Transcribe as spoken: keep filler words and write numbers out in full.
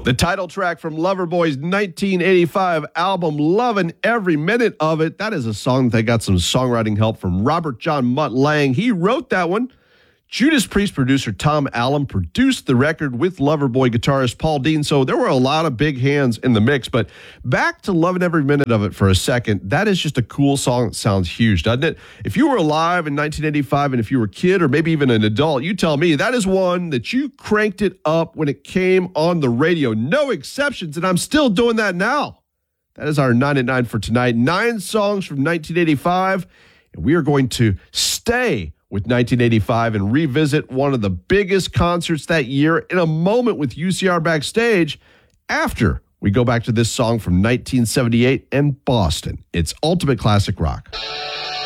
The title track from Loverboy's nineteen eighty-five album, Lovin' Every Minute of It. That is a song that got some songwriting help from Robert John Mutt Lang. He wrote that one. Judas Priest producer Tom Allen produced the record with Loverboy guitarist Paul Dean. So there were a lot of big hands in the mix. But back to Lovin' Every Minute of It for a second. That is just a cool song that sounds huge, doesn't it? If you were alive in nineteen eighty-five and if you were a kid or maybe even an adult, you tell me that is one that you cranked it up when it came on the radio. No exceptions, and I'm still doing that now. That is our nine at nine for tonight. Nine songs from nineteen eighty-five, and we are going to stay with nineteen eighty-five and revisit one of the biggest concerts that year in a moment with U C R Backstage after we go back to this song from nineteen seventy-eight and Boston. It's Ultimate Classic Rock.